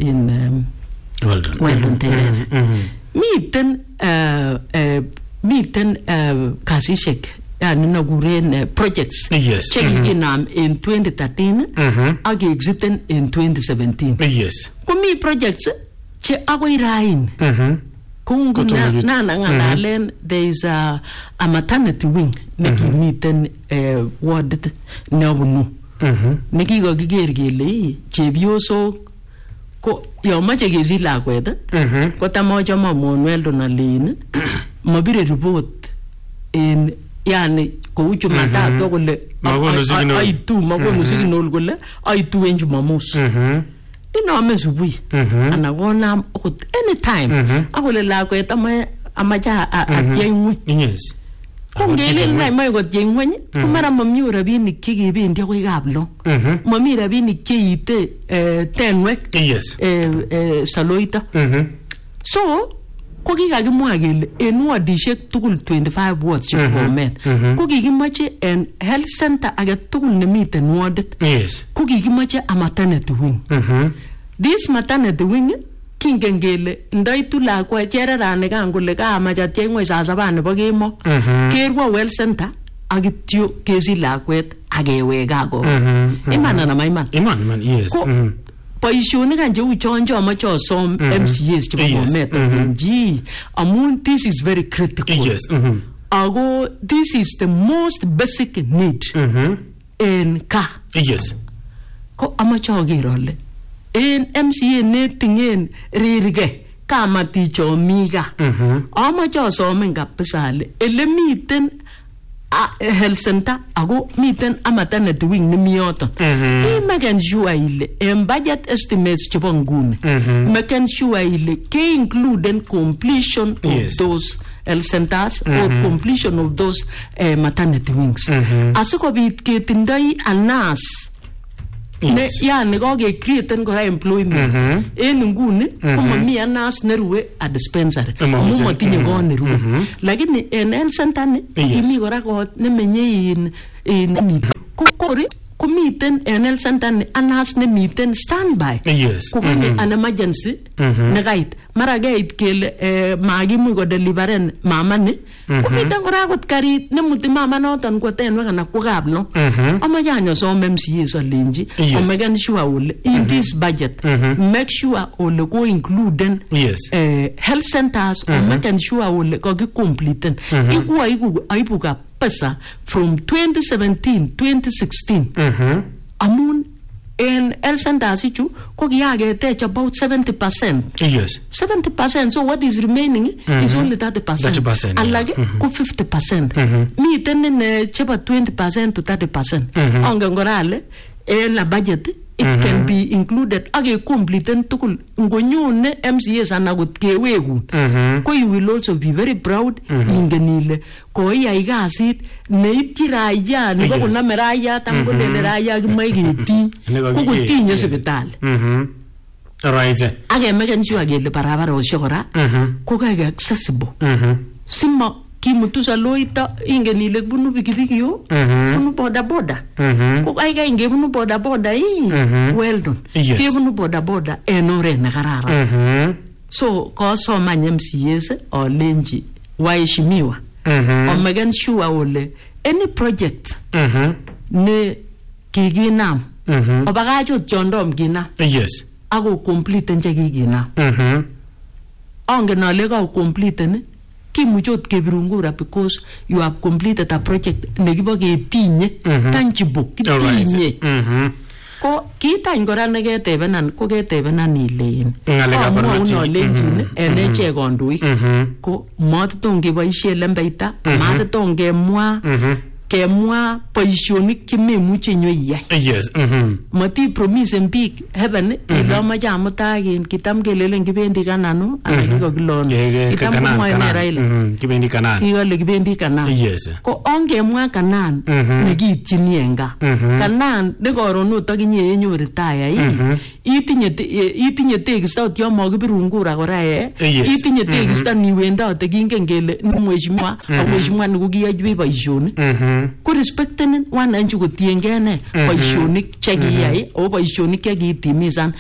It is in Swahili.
in Weldon Terere. Miten kasishek naguren projects chekikinam in 2013 ak exiten in 2017. Komi projects che agoi rain. Nangalen there is a maternity wing nekimiten ward neabunu. Nekikokiker kele chepyosok ko yomoche kesich lakwet ko tamochome amwon Weldon alin mabire report en yani kou Jumatatu kole makonu signal kole aitu en Jumamos. Inome subui ana konam okot anytime akole lakwet amache atyeny ngweny. Ko ngele nai ko tyeny ngweny ko mara mami rabinik chekebendi akoi Kaplong. Mami rabinik cheite tenwek saloita. So ko kikakimwa kele en wardishek tugul 25 wards chebo Bomet ko kikimoche en health center age tugul nemiten wardit ko kikimoche a maternity wing. This maternity wing kingen kele ndaitu lakwa chererani kan kole kaamacha tyengwe saa 7 nebo kemo kerwo well center akityo kesich lakwet akeweka ko. Iman ana maiman? Iman, yes. Boisionik kan cheu chonjo amache asom MCAs chebo Bomet nji amun this is very critical. Yes. Ago this is the most basic need in ka. Yes. Ko amache ager ale en MCA netingen rirge kamati chomiga. Amache asomen kabisa ale ele miten health center ago miten a maternity wing nemi yoton. Maken sure ile en budget estimates chebo nguni maken sure ile ke include completion of those health centers or completion of those maternity wings. Asikobit ketindoi anas ne yani koke create kora employment en nguni ko mami anas nerue a dispensary amu matinye ko nerue lakini en health center ni kimi kora kot nemenye in kokori komiten en health center ni anas nemiten standby ko kanye an emergency nekait mara gate kele makimuch ko deliveren mama ni komiten kora kot karit nemuti mama noton kwo tenwek anan kwo Kaplong amache anyosom MCAs alenji omeken sure ole in this budget make sure ole ko includen health centers omeken sure ole kakicompleten aibu kabisa from 2017-2016 amun en health centers ichu ko kiyaketech about 70%. 70%. So what is remaining is only 30%. Alage ko 50%. Miten ne cheba 20% to 30%. Ongen korale en la budget it can be included age complete tukul ngonyone MCAs anagot keweku ko you will also be very proud ingenile ko iyai kasit neityi raya nebo kuname raya tam kolele raya kimoe keti ko kutinye sipitali. Right. Age maken sure kele barabaroshek kora ko kaek accessible. Sima kimutu saloita ingenile bunu pikipiki yo bunu boda ko aiga inge bunu boda Weldon ke bunu boda en oret ne kararan. So ko somanye MCAs olenji waheshimiwa omegen sure ole any project ne kikinam obagachot chondom kinam ako complete nje kikinam ongen ale ka complete ne kimuchot kebirungura because you have completed a project nekibo ketinye tangible kitinye ko kitany kora neketebenan ko ketebenan ilein amuaunolenjin en eche kondoik ko matiton keboishe lembeita matiton kemwa boisionik chememuche nyoiyai mati promise biik heaven ile amache amutagen kitam kelelen kibendi Kananu anan kikokilon kitam komwae Raila kibendi Kanan kikole kibendi Kanan ko ongemwa Kanan nekiityini en gaa Kanan nekoron ot akinye enyoru taya itinye tekisto ot yon mokibirun kura kora itinye tekisto niwendote kingen kele mheshimiwa ak mheshimiwa nikokiyai boisionik ko respecten wananchi kotiengee ne boisionik chekiyai o boisionik chekitimisan